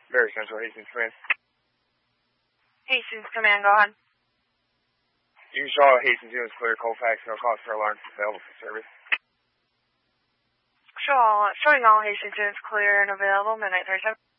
Very Central, Hastings Command. Hastings Command, go ahead. You can show Hastings units clear, Colfax, no cause for alarm, available for service. Showing all Hastings units clear and available, midnight 37.